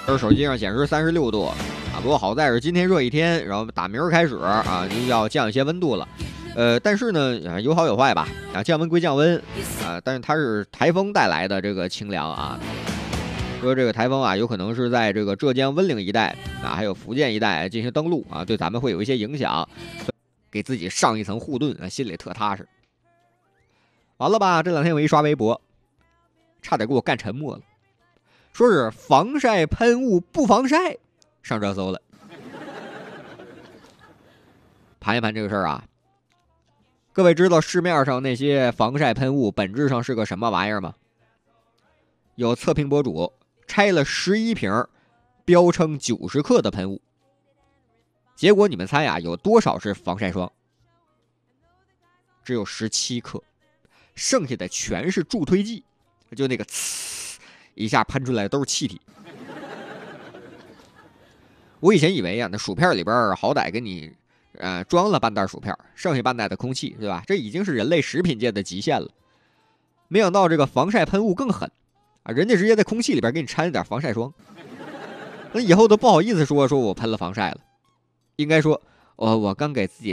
就是手机上显示36度啊，不过好在是今天热一天，然后打明儿开始啊就要降一些温度了。但是呢，有好有坏吧。啊，降温归降温啊，但是它是台风带来的这个清凉啊。说这个台风啊，有可能是在这个浙江温岭一带啊，还有福建一带进行登陆啊，对咱们会有一些影响，给自己上一层护盾啊，心里特踏实。完了吧？这2天我一刷微博，差点给我干沉默了，说是防晒喷雾不防晒上热搜了。盘一盘这个事儿啊，各位知道市面上那些防晒喷雾本质上是个什么玩意儿吗？有测评博主拆了11瓶标称90克的喷雾，结果你们猜啊，有多少是防晒霜？只有17克，剩下的全是助推剂，就那个呲一下喷出来都是气体。我以前以为啊，那薯片里边好歹给你装了半袋薯片，剩下半袋的空气，对吧？这已经是人类食品界的极限了。没想到这个防晒喷雾更狠啊，人家直接在空气里边给你掺了点防晒霜。那以后都不好意思说我喷了防晒了，应该说我刚给自己